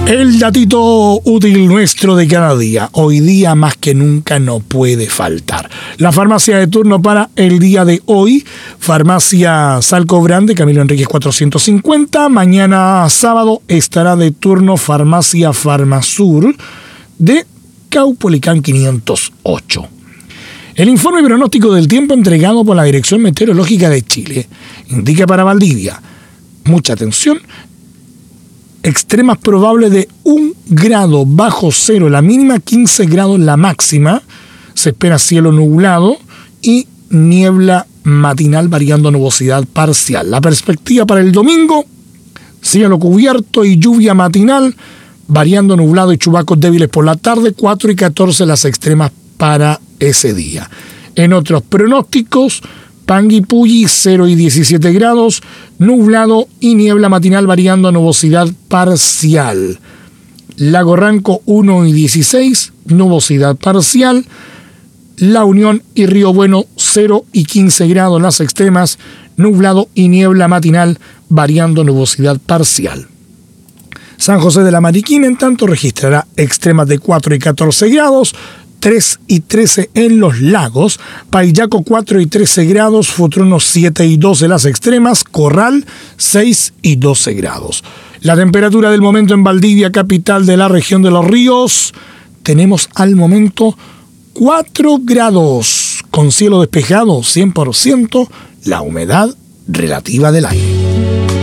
El datito útil nuestro de cada día. Hoy día más que nunca no puede faltar. La farmacia de turno para el día de hoy, Farmacia Salco Grande, Camilo Enríquez 450. Mañana sábado estará de turno Farmacia Farmasur de Caupolicán 508. El informe pronóstico del tiempo entregado por la Dirección Meteorológica de Chile indica para Valdivia, mucha atención, extremas probables de 1 grado bajo cero la mínima, 15 grados la máxima. Se espera cielo nublado y niebla matinal variando nubosidad parcial. La perspectiva para el domingo, cielo cubierto y lluvia matinal, variando nublado y chubascos débiles por la tarde, 4 y 14 las extremas para ese día. En otros pronósticos, Panguipulli 0 y 17 grados, nublado y niebla matinal variando nubosidad parcial. Lago Ranco 1 y 16, nubosidad parcial. La Unión y Río Bueno 0 y 15 grados las extremas, nublado y niebla matinal variando nubosidad parcial. San José de la Mariquina, en tanto, registrará extremas de 4 y 14 grados, 3 y 13 en los lagos, Paillaco 4 y 13 grados, Futrono 7 y 12 las extremas, Corral 6 y 12 grados. La temperatura del momento en Valdivia, capital de la región de los ríos, tenemos al momento 4 grados, con cielo despejado 100%, la humedad relativa del aire.